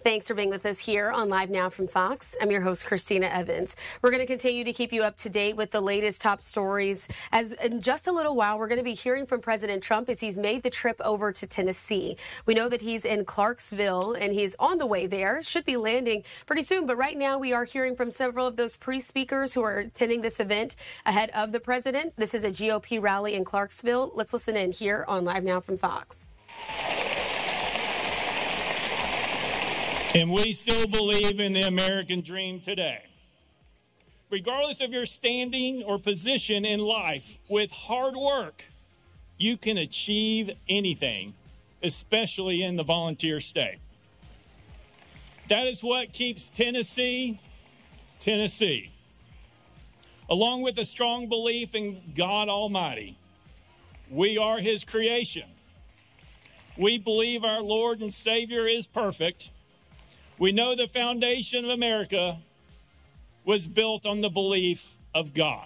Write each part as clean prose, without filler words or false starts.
Thanks for being with us here on Live Now from Fox. I'm your host, Christina Evans. We're going to continue to keep you up to date with the latest top stories. As in just a little while, we're going to be hearing from President Trump as he's made the trip over to Tennessee. We know that he's in Clarksville and he's on the way there, should be landing pretty soon. But right now we are hearing from several of those pre-speakers who are attending this event ahead of the president. This is a GOP rally in Clarksville. Let's listen in here on Live Now from Fox. And we still believe in the American dream today. Regardless of your standing or position in life, with hard work, you can achieve anything, especially in the volunteer state. That is what keeps Tennessee, Tennessee. Along with a strong belief in God Almighty, we are His creation. We believe our Lord and Savior is perfect. We know the foundation of America was built on the belief of God.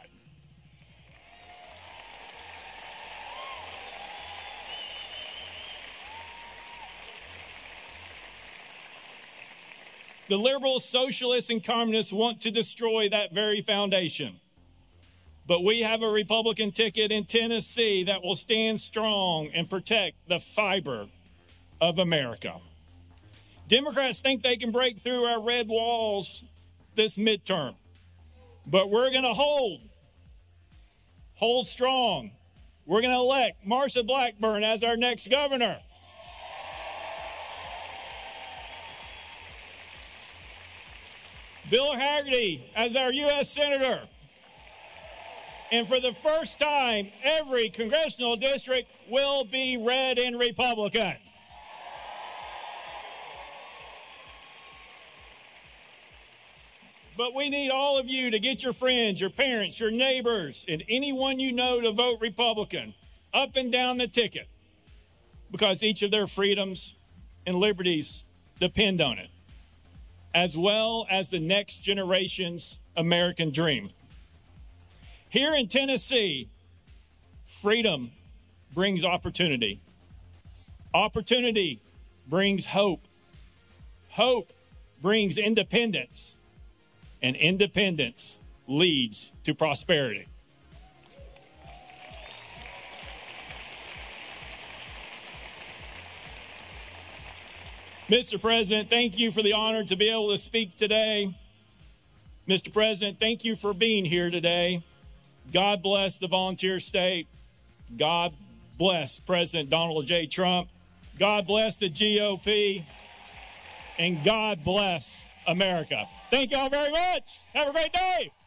The liberals, socialists, and communists want to destroy that very foundation. But we have a Republican ticket in Tennessee that will stand strong and protect the fiber of America. Democrats think they can break through our red walls this midterm, but we're going to hold strong. We're going to elect Marsha Blackburn as our next governor. Bill Hagerty as our U.S. Senator. And for the first time, every congressional district will be red and Republican. But we need all of you to get your friends, your parents, your neighbors, and anyone you know to vote Republican up and down the ticket, because each of their freedoms and liberties depend on it, as well as the next generation's American dream. Here in Tennessee, freedom brings opportunity. Opportunity brings hope. Hope brings independence. And independence leads to prosperity. Mr. President, thank you for the honor to be able to speak today. Mr. President, thank you for being here today. God bless the volunteer state. God bless President Donald J. Trump. God bless the GOP. And God bless America. Thank you all very much. Have a great day.